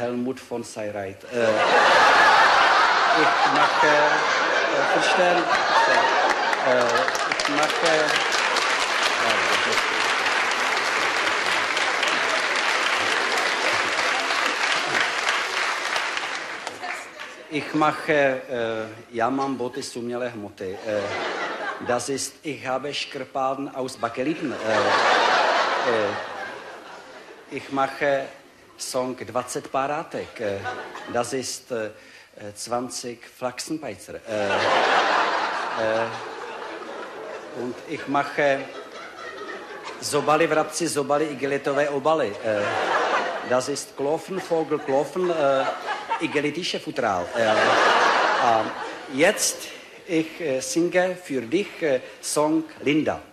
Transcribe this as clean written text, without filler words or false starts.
Helmut von Seyreit. Ich mache, verstehen, ich mache, ich mache, já mám boty z umělé hmoty. Das ist, ich habe Škrpalden aus Bakeliten. Ich mache Song 20 Parátek. Das ist 20 Flachsenbeizer. Und ich mache Zobaly vrabci, zobaly igelitové obaly. Das ist Klofenvogel, Klofen, igelitische Futral. Jetzt, ich singe für dich Song Linda.